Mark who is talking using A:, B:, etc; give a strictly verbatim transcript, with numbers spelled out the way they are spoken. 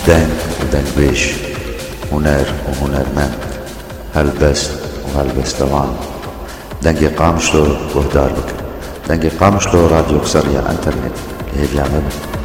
A: دنگ ودنگ بيش، هنر وهنرمند، هلبست وهلبستوان. دنگ قامشلو وهدار بك، دنگ قامشلو راديو كسرية انترنت هي بيعمل